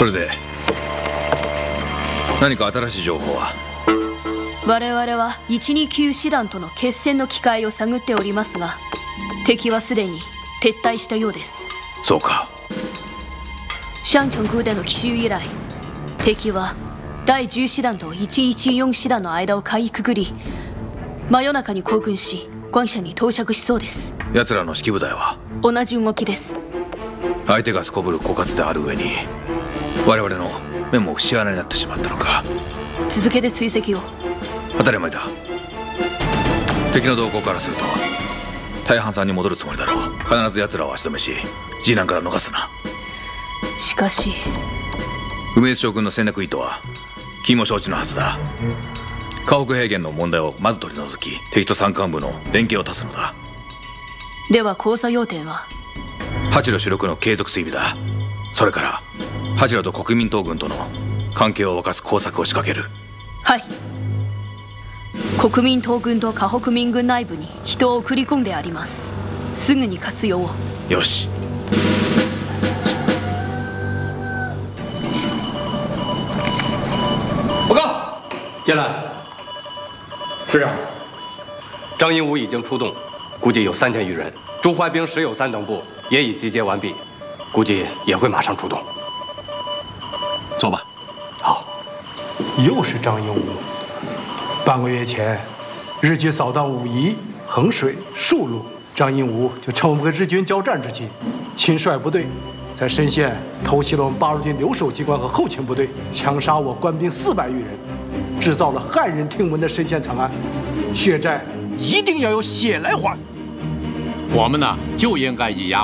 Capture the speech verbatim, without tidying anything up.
それで何か新しい情報は？ 我々はいちにきゅう師団との決戦の機会を探っておりますが、敵はすでに撤退したようです。 そうか。 上城宮での奇襲以来、敵はだいじゅう師団といちいちよん師団の間をかいくぐり、真夜中に行軍し関社に到着しそうです。 奴らの指揮部隊は？ 同じ動きです。 相手がすこぶる狡猾である上に我々の目も節穴になってしまったのか。 続けて追跡を。 当たり前だ。敵の動向からすると大半さんに戻るつもりだろう。必ず奴らを足止めし次男から逃すな。 しかし梅津将軍の戦略意図は君も承知のはずだ。河北平原の問題をまず取り除き、敵と山間部の連携を断つのだ。 では交差要点は？ 八路主力の継続追尾だ。それから八路と国民党軍との関係を沸かす工作を仕掛ける。 はい。国民党軍と河北民軍内部に人を送り込んであります。すぐに活用を。 よし。 报告，进来。是啊，张英武已经出动，估计有三千余人。朱怀兵、石友三等部也已集结完毕，估计也会马上出动。 走吧。 好。 又是张英武。半个月前，日军扫荡武夷、衡水、戍路，张英武就趁我们和日军交战之际，亲率部队在深县偷袭了我们八路军留守机关和后勤部队，枪杀我官兵四百余人，制造了骇人听闻的深县惨案。血债一定要由血来还。 我们呢，就应该以牙